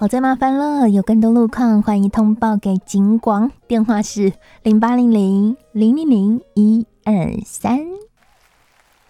好再麻烦了，有更多路况欢迎通报给警广，电话是0800 000 123。